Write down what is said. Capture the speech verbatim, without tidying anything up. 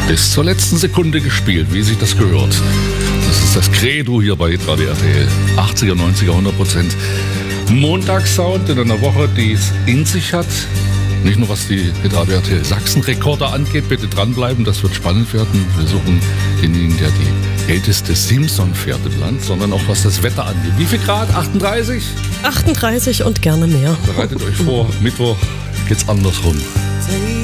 Bis zur letzten Sekunde gespielt, wie sich das gehört. Das ist das Credo hier bei Radio R T L. achtziger, neunziger, hundert Prozent Montagssound in einer Woche, die es in sich hat. Nicht nur was die Radio R T L Sachsen-Rekorder angeht, bitte dranbleiben, das wird spannend werden. Wir suchen denjenigen, der die älteste Simson fährt im Land, sondern auch was das Wetter angeht. Wie viel Grad? achtunddreißig? achtunddreißig und gerne mehr. Bereitet euch vor, Mittwoch geht's andersrum.